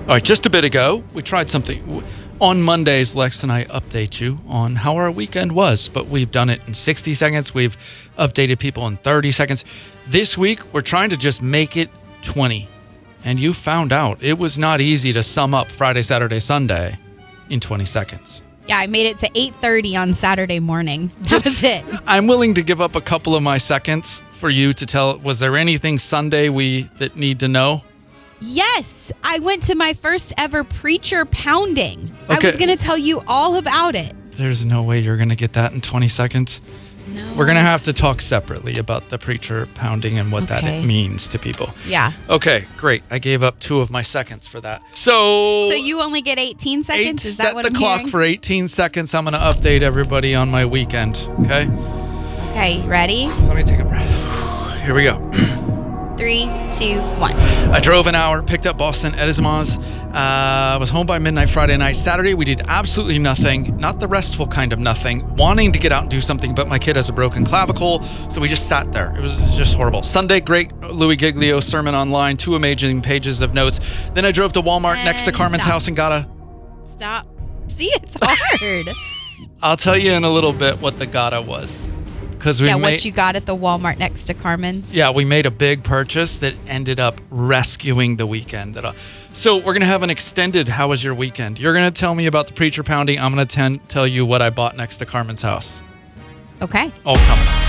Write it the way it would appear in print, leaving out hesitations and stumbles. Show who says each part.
Speaker 1: All right, just a bit ago, we tried something. On Mondays, Lex and I update you on how our weekend was, but we've done it in 60 seconds. We've updated people in 30 seconds. This week, we're trying to just make it 20. And you found out it was not easy to sum up Friday, Saturday, Sunday in 20 seconds.
Speaker 2: Yeah, I made it to 8:30 on Saturday morning. That was it.
Speaker 1: I'm willing to give up a couple of my seconds for you to tell, was there anything Sunday that need to know?
Speaker 2: Yes, I went to my first ever preacher pounding.
Speaker 1: Okay.
Speaker 2: I was going to tell you all about it.
Speaker 1: There's no way you're going to get that in 20 seconds.
Speaker 2: No.
Speaker 1: We're going to have to talk separately about the preacher pounding and what that
Speaker 2: Okay.
Speaker 1: means to people.
Speaker 2: Yeah.
Speaker 1: Okay, great. I gave up 2 of my seconds for that. So
Speaker 2: you only get 18 seconds? Is that
Speaker 1: set
Speaker 2: what
Speaker 1: the
Speaker 2: I'm
Speaker 1: clock
Speaker 2: hearing?
Speaker 1: for 18 seconds. I'm going to update everybody on my weekend, okay?
Speaker 2: Okay, ready?
Speaker 1: Let me take a breath. Here we go.
Speaker 2: 3, 2, 1.
Speaker 1: I drove an hour, picked up Boston at Isma's. Was home by midnight Friday night. Saturday, we did absolutely nothing. Not the restful kind of nothing. Wanting to get out and do something, but my kid has a broken clavicle, so we just sat there. It was just horrible. Sunday, great Louis Giglio sermon online, 2 amazing pages of notes. Then I drove to Walmart next to
Speaker 2: And
Speaker 1: Carmen's
Speaker 2: stop.
Speaker 1: house and got a...
Speaker 2: Stop. See, it's hard.
Speaker 1: I'll tell you in a little bit what the gotta was. Because we
Speaker 2: what you got at the Walmart next to Carmen's?
Speaker 1: Yeah, we made a big purchase that ended up rescuing the weekend. So we're going to have an extended How Was Your Weekend? You're going to tell me about the preacher pounding. I'm going to tell you what I bought next to Carmen's house.
Speaker 2: Okay.
Speaker 1: All coming.